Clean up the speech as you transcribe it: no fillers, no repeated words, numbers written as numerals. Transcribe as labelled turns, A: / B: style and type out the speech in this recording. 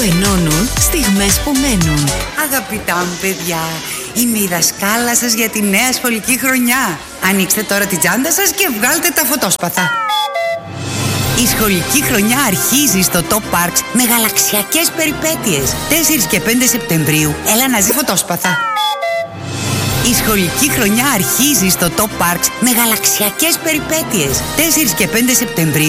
A: ενώνουν στιγμές που μένουν.
B: Αγαπητά μου παιδιά, είμαι η δασκάλα σας για τη νέα σχολική χρονιά. Ανοίξτε τώρα την τσάντα σας και βγάλτε τα φωτόσπαθα. Η σχολική χρονιά αρχίζει στο Top Parks με γαλαξιακές περιπέτειες. 4 και 5 Σεπτεμβρίου, έλα να ζει φωτόσπαθα. Η σχολική χρονιά αρχίζει στο Top Parks με γαλαξιακές περιπέτειες. 4 και 5 Σεπτεμβρίου.